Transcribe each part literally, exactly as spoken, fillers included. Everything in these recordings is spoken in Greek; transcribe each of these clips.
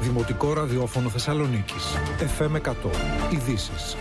Δημοτικό ραδιόφωνο Θεσσαλονίκης. εφ εμ εκατό. Ειδήσεις.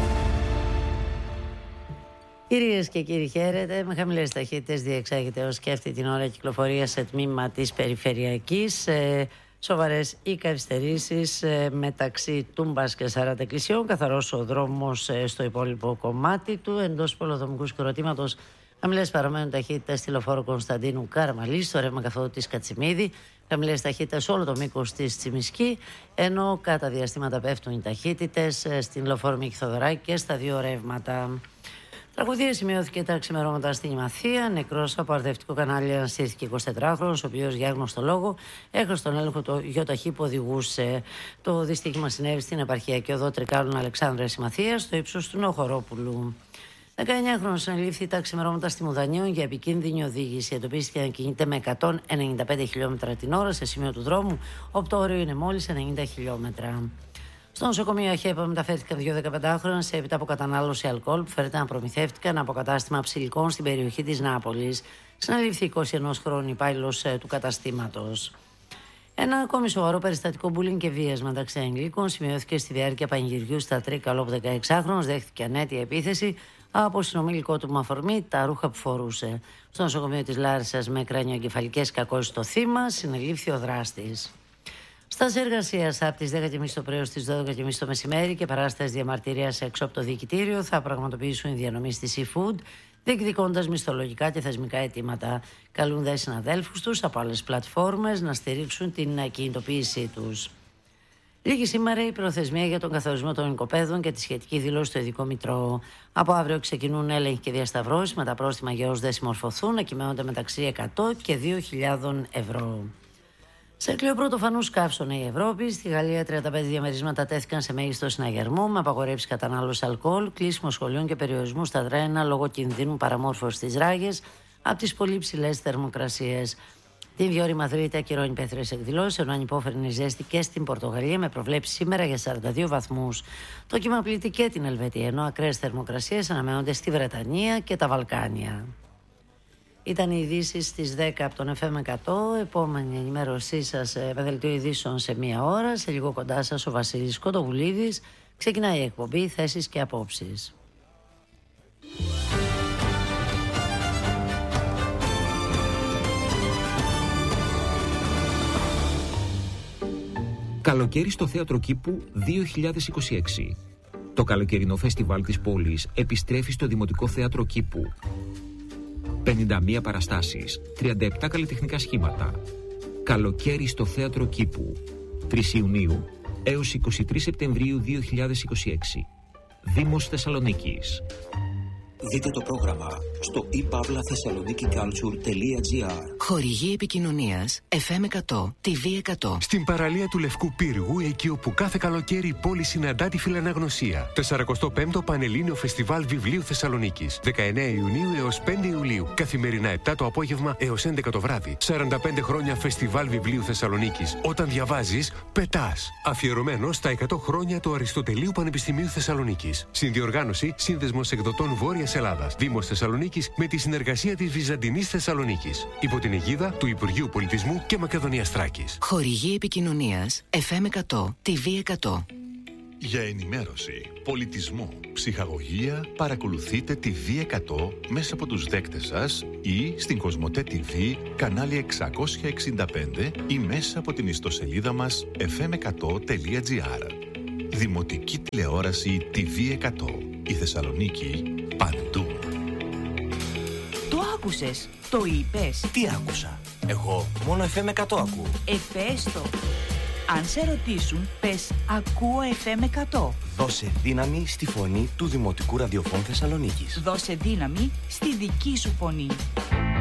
Κυρίες και κύριοι, χαίρετε. Με χαμηλές ταχύτητες διεξάγεται ως και αυτή την ώρα κυκλοφορία σε τμήμα της Περιφερειακής. Ε, σοβαρές οι καθυστερήσεις ε, μεταξύ Τούμπας και Σαράντα Εκκλησιών. Καθαρός ο δρόμος ε, στο υπόλοιπο κομμάτι του. Εντός πολεοδομικού συγκροτήματος χαμηλές παραμένουν ταχύτητες στη λεωφόρο Κωνσταντίνου Καραμαλή, στο ρεύμα καθόδου της Κατσιμίδη. Χαμηλές ταχύτητες σε όλο το μήκος της Τσιμισκή, ενώ κατά διαστήματα πέφτουν οι ταχύτητες ε, στην λεωφόρο Μίκη Θοδωράκη και στα δύο ρεύματα. Τραγωδία σημειώθηκε τα ξημερώματα στην Ημαθία. Νεκρός από αρδευτικό κανάλι αναστήθηκε εικοσιτετράχρονος, ο οποίος για άγνωστο λόγο έχασε τον έλεγχο το γιοταχή που οδηγούσε. Το δυστύχημα συνέβη στην επαρχιακή οδό Τρικάλων Αλεξάνδρειας Ημαθίας, στο ύψος του Νοχορόπουλου. δεκαεννιάχρονος συνελήφθη τα ξημερώματα στη Μουδανίων για επικίνδυνη οδήγηση. Εντοπίστηκε να κινείται με εκατόν ενενήντα πέντε χιλιόμετρα την ώρα σε σημείο του δρόμου, όπου το όριο είναι μόλις ενενήντα χιλιόμετρα. Στο νοσοκομείο ΑΧΕΠΑ μεταφέρθηκαν δύο δεκαπεντάχρονα σε έπειτα από κατανάλωση αλκοόλ που φέρεται να προμηθεύτηκαν από κατάστημα ψηλικών στην περιοχή της Νάπολης. Συνελήφθη είκοσι ενός χρόνου υπάλληλος του καταστήματος. Ένα ακόμη σοβαρό περιστατικό μπούλινγκ και βίας μεταξύ ανηλίκων σημειώθηκε στη διάρκεια πανηγυριού στα Τρίκαλα, όπου δεκαεξάχρονος δέχτηκε ανέτεια επίθεση από συνομιλικό του με αφορμή τα ρούχα που φορούσε. Στο νοσοκομείο της Λάρισσας με κρανιοεγκεφαλικές κακώσεις στο θύμα συνελήφθη ο δράστης. Στάση εργασίας από τις δέκα και μισή το πρωί στις δώδεκα και μισή το μεσημέρι και παράσταση διαμαρτυρίας έξω από το διοικητήριο θα πραγματοποιήσουν οι διανομείς της eFood, διεκδικώντας μισθολογικά και θεσμικά αιτήματα. Καλούν δε συναδέλφους τους από άλλες πλατφόρμες να στηρίξουν την κινητοποίησή τους. Λίγη σήμερα η προθεσμία για τον καθορισμό των οικοπαίδων και τη σχετική δήλωση στο Ειδικό Μητρό. Από αύριο ξεκινούν έλεγχοι και διασταυρώσεις με τα πρόστιμα για όσους δεν συμμορφωθούν να κυμαίνονται μεταξύ εκατό και δύο χιλιάδες ευρώ. Σε κλειό πρωτοφανούς καύσωνα η Ευρώπη. Στη Γαλλία τριάντα πέντε διαμερίσματα τέθηκαν σε μέγιστο συναγερμό με απαγορεύσεις κατανάλωσης αλκοόλ, κλείσιμο σχολείων και περιορισμού στα τρένα λόγω κινδύνου παραμόρφωσης στις ράγες από τις πολύ ψηλές θερμοκρασίες. Την Βιώρη Μαδρίτη ακυρώνει υπαίθριες εκδηλώσεις, ενώ ανυπόφερνη ζέστη και στην Πορτογαλία με προβλέψεις σήμερα για σαράντα δύο βαθμούς. Το κύμα πλήττει και την Ελβετία, ενώ ακραίες θερμοκρασίες αναμένονται στη Βρετανία και τα Βαλκάνια. Ήταν οι ειδήσεις στις δέκα από τον εφ εμ εκατό. Επόμενη ενημέρωσή σας με δελτίο ειδήσεων σε μία ώρα. Σε λίγο κοντά σας ο Βασίλης Κοντογουλίδης. Ξεκινάει η εκπομπή Θέσεις και Απόψεις. Καλοκαίρι στο Θέατρο Κήπου δύο χιλιάδες είκοσι έξι. Το καλοκαιρινό φεστιβάλ της πόλης επιστρέφει στο Δημοτικό Θέατρο Κήπου. πενήντα μία παραστάσεις, τριάντα επτά καλλιτεχνικά σχήματα. Καλοκαίρι στο Θέατρο Κήπου. τρεις Ιουνίου έως είκοσι τρεις Σεπτεμβρίου δύο χιλιάδες είκοσι έξι. Δήμος Θεσσαλονίκης. Δείτε το πρόγραμμα στο e pavla thessaloniki culture τελεία gr. Χορηγή επικοινωνίας εφ εμ εκατό, τι βι εκατό. Στην παραλία του Λευκού Πύργου, εκεί όπου κάθε καλοκαίρι η πόλη συναντά τη φιλαναγνωσία. σαρανταπέμπτο Πανελλήνιο Φεστιβάλ Βιβλίου Θεσσαλονίκης. δεκαεννέα Ιουνίου έως πέντε Ιουλίου. Καθημερινά επτά το απόγευμα έως έντεκα το βράδυ. σαράντα πέντε χρόνια Φεστιβάλ Βιβλίου Θεσσαλονίκης. Όταν διαβάζεις, πετάς. Αφιερωμένο στα εκατό χρόνια του Αριστοτελείου Πανεπιστημίου Θεσσαλονίκης. Συνδιοργάνωση Σύνδεσμος Εκδοτών Βόρειας Ελλάδας. Δήμος Θεσσαλονίκης με τη συνεργασία της Βυζαντινής Θεσσαλονίκης. Υπό την αιγίδα του Υπουργείου Πολιτισμού και Μακεδονίας Θράκης. Χορηγή επικοινωνίας εφ εμ εκατό, τι βι εκατό. Για ενημέρωση, πολιτισμό, ψυχαγωγία, παρακολουθείτε τη βι εκατό μέσα από τους δέκτες σας ή στην Κοσμοτέ τι βι, κανάλι εξακόσια εξήντα πέντε ή μέσα από την ιστοσελίδα μας εφ εμ εκατό τελεία gr. Δημοτική τηλεόραση τι βι εκατό. Η Θεσσαλονίκη παντού. Το άκουσες, το είπες. Τι άκουσα? Εγώ μόνο εφ εμ εκατό ακούω. Εφέστο. Αν σε ρωτήσουν, πες ακούω εφ εμ εκατό. Δώσε δύναμη στη φωνή του Δημοτικού Ραδιοφώνου Θεσσαλονίκης. Δώσε δύναμη στη δική σου φωνή.